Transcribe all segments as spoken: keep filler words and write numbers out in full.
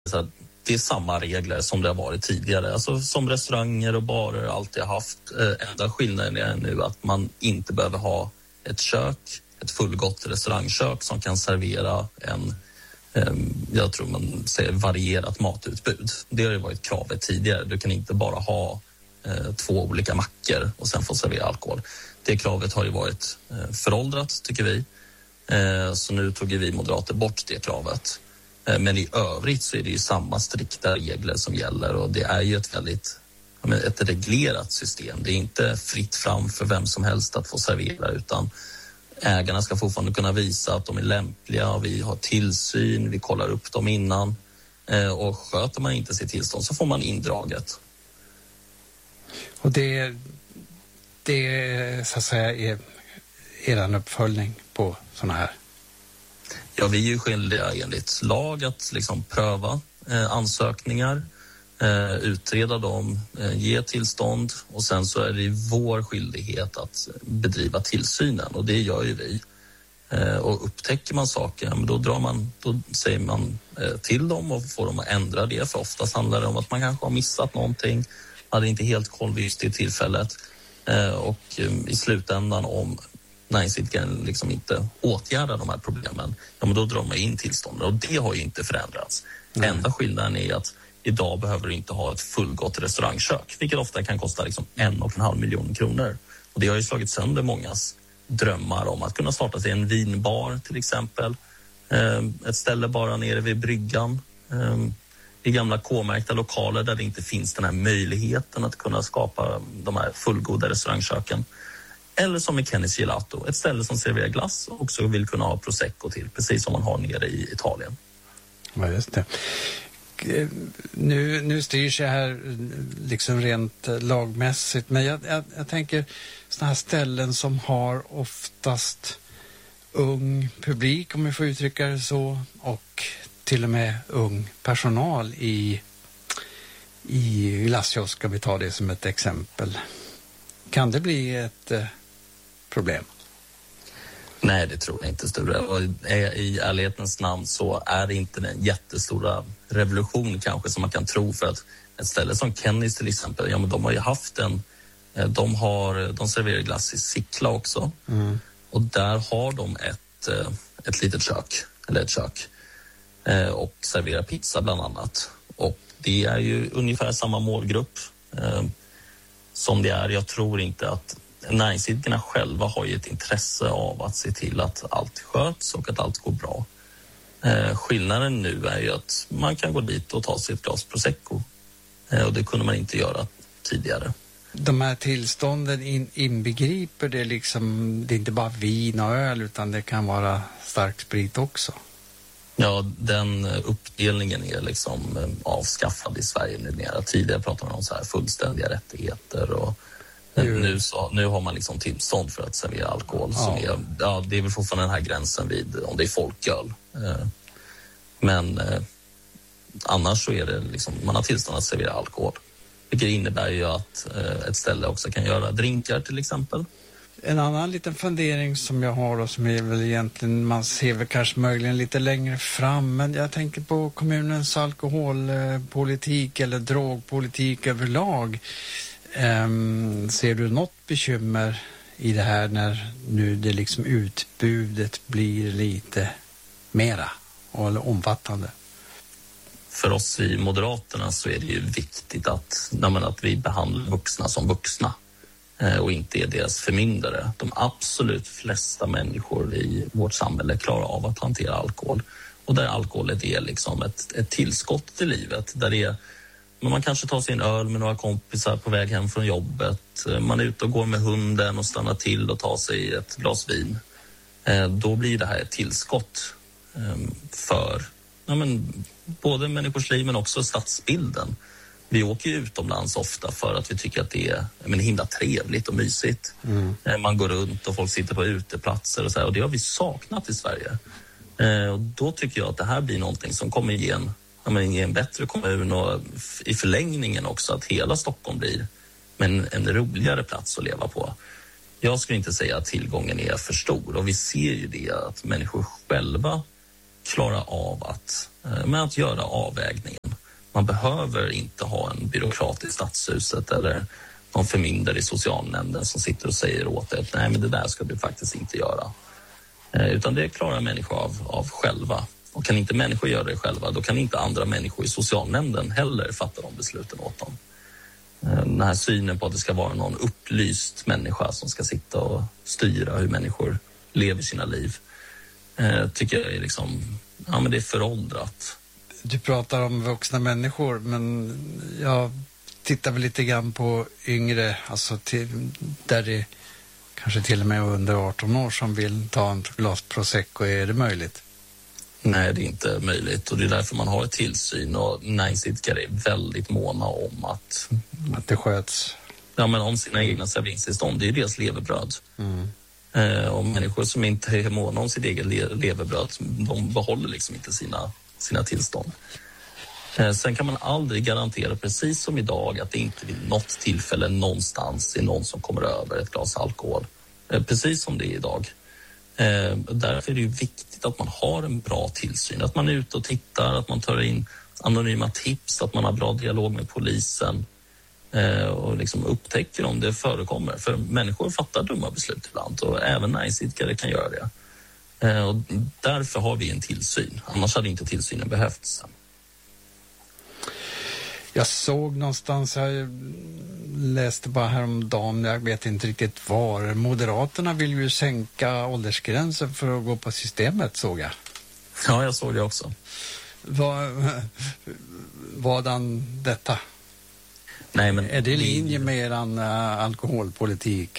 Så att det är samma regler som det har varit tidigare. Alltså som restauranger och barer alltid har haft. Eh, enda skillnaden är nu att man inte behöver ha ett kök, ett fullgott restaurangkök som kan servera en, eh, jag tror man säger varierat matutbud. Det har ju varit kravet tidigare. Du kan inte bara ha eh, två olika mackor och sen få servera alkohol. Det kravet har ju varit eh, föråldrat, tycker vi. Eh, så nu tog vi moderater bort det kravet. Men i övrigt så är det ju samma strikta regler som gäller och det är ju ett väldigt ett reglerat system. Det är inte fritt fram för vem som helst att få servera, utan ägarna ska fortfarande kunna visa att de är lämpliga. Vi har tillsyn, vi kollar upp dem innan och sköter man inte sitt tillstånd så får man indraget. Och det, det så att säga är er uppföljning på sådana här? Ja, vi är ju skyldiga enligt lag att liksom pröva eh, ansökningar, eh, utreda dem, eh, ge tillstånd och sen så är det vår skyldighet att bedriva tillsynen och det gör ju vi. Eh, och upptäcker man saker, men då, drar man, då säger man eh, till dem och får dem att ändra det, för oftast handlar det om att man kanske har missat någonting, hade inte helt koll vid just det tillfället eh, och eh, i slutändan om näringsidkaren liksom inte åtgärdar de här problemen, ja, men då drar man in tillstånden och det har ju inte förändrats. Mm. Enda skillnaden är att idag behöver du inte ha ett fullgott restaurangkök, vilket ofta kan kosta liksom en och en halv miljon kronor. Och det har ju slagit sönder mångas drömmar om att kunna starta sig en vinbar till exempel. Eh, ett ställe bara nere vid bryggan. Eh, I gamla K-märkta lokaler där det inte finns den här möjligheten att kunna skapa de här fullgoda restaurangköken. Eller som i Kennys Gelato, ett ställe som serverar glass och också vill kunna ha prosecco till, precis som man har nere i Italien. Ja, just det. Nu, nu styrs jag här liksom rent lagmässigt, men jag, jag, jag tänker sådana här ställen som har oftast ung publik, om vi får uttrycka det så, och till och med ung personal i, i glasskiosk, ska vi ta det som ett exempel. Kan det bli ett eh, problem? Nej, det tror jag inte, Sture. Och i ärlighetens namn så är det inte den jättestora revolution kanske som man kan tro, för att ett ställe som Kennys till exempel, ja men de har ju haft en, de har, de serverar glass i Sickla också. Mm. Och där har de ett, ett litet kök, eller ett kök, och serverar pizza bland annat. Och det är ju ungefär samma målgrupp som det är. Jag tror inte att näringsidkarna själva har ju ett intresse av att se till att allt sköts och att allt går bra. Eh, skillnaden nu är ju att man kan gå dit och ta sig ett glas prosecco. Eh, och det kunde man inte göra tidigare. De här tillstånden in, inbegriper det liksom, det är inte bara vin och öl utan det kan vara stark sprit också? Ja, den uppdelningen är liksom avskaffad i Sverige numera. Tidigare pratade man om så här fullständiga rättigheter och nu, så, nu har man liksom tillstånd för att servera alkohol. Ja. Som är, ja, det är väl fortfarande den här gränsen vid om det är folköl. Eh, men eh, annars så är det liksom, man har tillstånd att servera alkohol. Vilket innebär ju att eh, ett ställe också kan göra drinkar till exempel. En annan liten fundering som jag har och som är väl egentligen, man ser väl kanske möjligen lite längre fram, men jag tänker på kommunens alkoholpolitik eller drogpolitik överlag. Um, ser du något bekymmer i det här när nu det liksom utbudet blir lite mera eller omfattande? För oss i Moderaterna så är det ju viktigt att, att vi behandlar vuxna som vuxna eh, och inte är deras förmyndare. De absolut flesta människor i vårt samhälle klarar av att hantera alkohol, och där alkoholet är liksom ett, ett tillskott till livet, där det är, men man kanske tar sin öl med några kompisar på väg hem från jobbet. Man är ute och går med hunden och stannar till och tar sig ett glas vin. Då blir det här ett tillskott för ja, men, både människors liv men också stadsbilden. Vi åker ju utomlands ofta för att vi tycker att det är men, himla trevligt och mysigt. Mm. Man går runt och folk sitter på uteplatser och så här, och det har vi saknat i Sverige. Och då tycker jag att det här blir någonting som kommer ge en Ja, men ge en bättre kommun och i förlängningen också att hela Stockholm blir men en roligare plats att leva på. Jag skulle inte säga att tillgången är för stor, och vi ser ju det att människor själva klarar av att med att göra avvägningen. Man behöver inte ha en byråkrat i stadshuset eller någon förmyndare i socialnämnden som sitter och säger åt dig att nej, men det där ska du faktiskt inte göra. Utan det klarar människor av, av själva. Och kan inte människor göra det själva, då kan inte andra människor i socialnämnden heller fatta de besluten åt dem. Den här synen på att det ska vara någon upplyst människa som ska sitta och styra hur människor lever sina liv tycker jag är liksom, ja men det är föråldrat. Du pratar om vuxna människor, men jag tittar väl lite grann på yngre, alltså till, där det kanske till och med under arton år som vill ta en glas prosecco. Är det möjligt? Nej, det är inte möjligt och det är därför man har ett tillsyn och näringsidkare är väldigt måna om att... Att det sköts. Ja, men om sina egna serveringstillstånd, det är deras levebröd. Mm. Eh, och människor som inte är måna om sitt eget le- levebröd, de behåller liksom inte sina, sina tillstånd. Eh, sen kan man aldrig garantera, precis som idag, att det inte vid något tillfälle någonstans är någon som kommer över ett glas alkohol. Eh, precis som det är idag. Eh, därför är det ju viktigt att man har en bra tillsyn, att man är ute och tittar, att man tar in anonyma tips, att man har bra dialog med polisen eh, och liksom upptäcker om det förekommer. För människor fattar dumma beslut ibland och även näringsidkare kan göra det. Eh, och därför har vi en tillsyn, annars hade inte tillsynen behövts. Jag såg någonstans, jag läste bara häromdagen, jag vet inte riktigt var. Moderaterna vill ju sänka åldersgränsen för att gå på systemet, såg jag. Ja, jag såg det också. Vad, vadan detta? Nej, men är det i linje med eran uh, alkoholpolitik?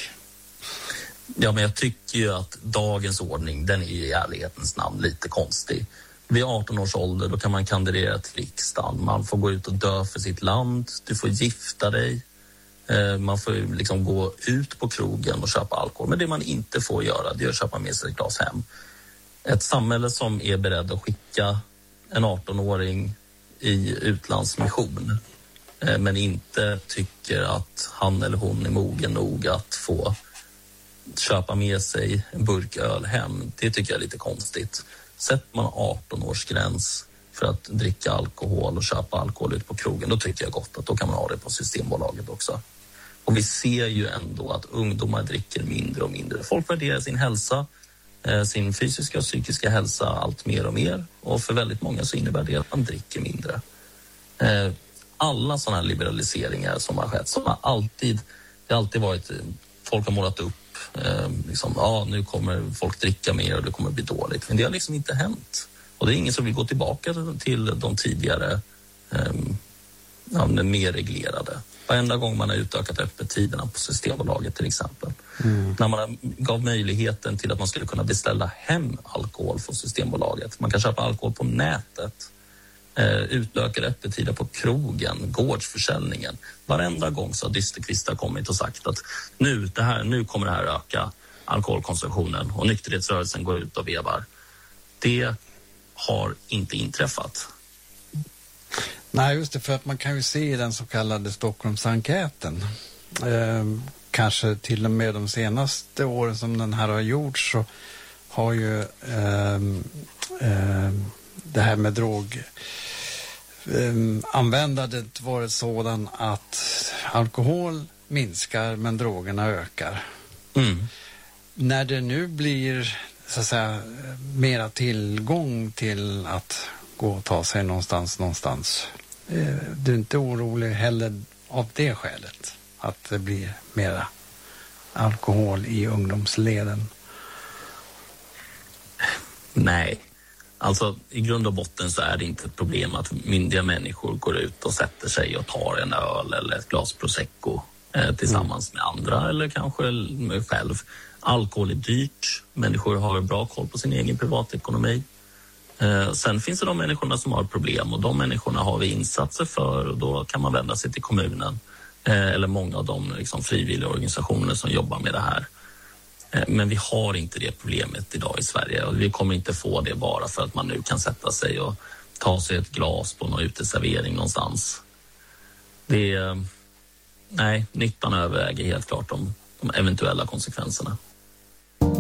Ja, men jag tycker ju att dagens ordning, den är ju i ärlighetens namn lite konstig. Vid arton års ålder då kan man kandidera till riksdagen. Man får gå ut och dö för sitt land. Du får gifta dig. Eh, man får liksom gå ut på krogen och köpa alkohol. Men det man inte får göra, det är att köpa med sig ett glas hem. Ett samhälle som är beredd att skicka en arton-åring i utlandsmission eh, men inte tycker att han eller hon är mogen nog att få köpa med sig en burk öl hem. Det tycker jag är lite konstigt. Sätter man arton-årsgräns för att dricka alkohol och köpa alkohol ut på krogen, då tycker jag gott att då kan man ha det på Systembolaget också. Och vi ser ju ändå att ungdomar dricker mindre och mindre. Folk värderar sin hälsa, sin fysiska och psykiska hälsa allt mer och mer. Och för väldigt många så innebär det att man dricker mindre. Alla sådana här liberaliseringar som har skett, som har alltid, det har alltid varit, folk har målat upp Eh, liksom, ja, nu kommer folk dricka mer och det kommer bli dåligt. Men det har liksom inte hänt. Och det är ingen som vill gå tillbaka till de tidigare eh, ja, mer reglerade. Varenda gång man har utökat öppettiderna på Systembolaget till exempel. Mm. När man gav möjligheten till att man skulle kunna beställa hem alkohol från Systembolaget. Man kan köpa alkohol på nätet. Eh, utökade öppettider på krogen, gårdsförsäljningen. Varenda gång så har dysterkvistar kommit och sagt att nu, det här, nu kommer det här öka alkoholkonsumtionen och nykterhetsrörelsen går ut och vevar. Det har inte inträffat. Nej, just det, för att man kan ju se i den så kallade Stockholmsenkäten, eh, kanske till och med de senaste åren som den här har gjorts, så har ju eh, eh, det här med drog Um, användandet varit sådan att alkohol minskar men drogerna ökar. Mm. När det nu blir så att säga mera tillgång till att gå och ta sig någonstans någonstans, eh, du är inte orolig heller av det skälet att det blir mera alkohol i ungdomsleden? Nej. Alltså i grund och botten så är det inte ett problem att myndiga människor går ut och sätter sig och tar en öl eller ett glas prosecco eh, tillsammans med andra eller kanske med själv. Alkohol är dyrt, människor har bra koll på sin egen privatekonomi. Eh, sen finns det de människorna som har problem och de människorna har vi insatser för och då kan man vända sig till kommunen eh, eller många av de liksom, frivilliga organisationer som jobbar med det här. Men vi har inte det problemet idag i Sverige och vi kommer inte få det bara för att man nu kan sätta sig och ta sig ett glas på någon uteservering någonstans. Det är, nej, nyttan överväger helt klart de, de eventuella konsekvenserna.